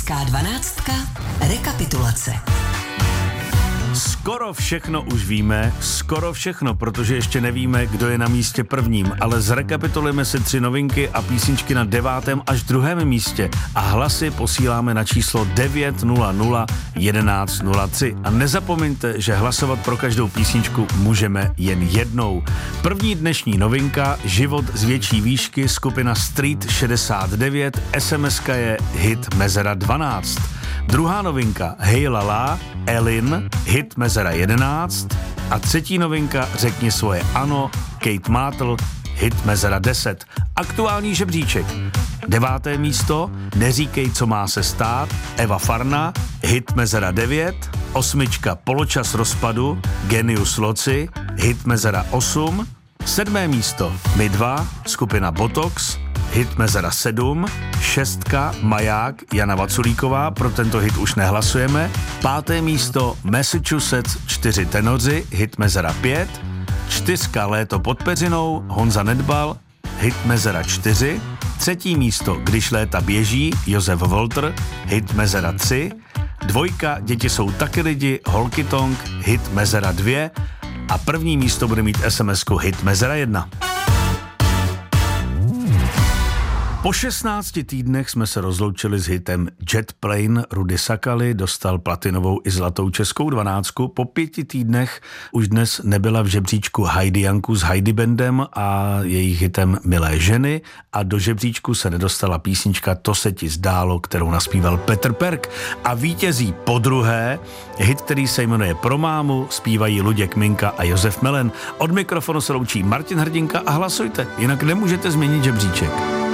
Pražská 12. Rekapitulace. Skoro všechno už víme, skoro všechno, protože ještě nevíme, kdo je na místě prvním, ale zrekapitulujeme si 3 novinky a písničky na 9. až 2. místě a hlasy posíláme na číslo 900 1103. A nezapomeňte, že hlasovat pro každou písničku můžeme jen jednou. První dnešní novinka, Život z větší výšky, skupina Street 69, SMS-ka je hit Mezera 12. Druhá novinka, Hej Lala, Elin, hit Mezera 11. A třetí novinka, Řekni svoje ano, Kate Mátl, hit Mezera 10. Aktuální žebříček. 9. místo, Neříkej, co má se stát, Eva Farna, hit Mezera 9. 8. Poločas rozpadu, Genius Loci, hit Mezera 8. 7. místo, My dva, skupina Botox, hit Mezera 7, 6. Maják Jana Vaculíková, pro tento hit už nehlasujeme, 5. místo Massachusetts 4 tenoři, hit Mezera 5, 4. Léto pod peřinou Honza Nedbal, hit Mezera 4, 3. místo Když léta běží Josef Volter, hit Mezera 3, 2. Děti jsou taky lidi Holky Tonk, hit Mezera 2 a první místo bude mít SMS-ku hit Mezera 1. Po 16 týdnech jsme se rozloučili s hitem Jet Plane Rudy Sakaly, dostal platinovou i zlatou českou 12. Po 5 týdnech už dnes nebyla v žebříčku Heidi Janku s Heidi Bandem a jejich hitem Milé ženy a do žebříčku se nedostala písnička To se ti zdálo, kterou naspíval Petr Perk. A vítězí podruhé hit, který se jmenuje Pro mámu, zpívají Luděk Minka a Josef Melen. Od mikrofonu se loučí Martin Hrdinka a hlasujte, jinak nemůžete změnit žebříček.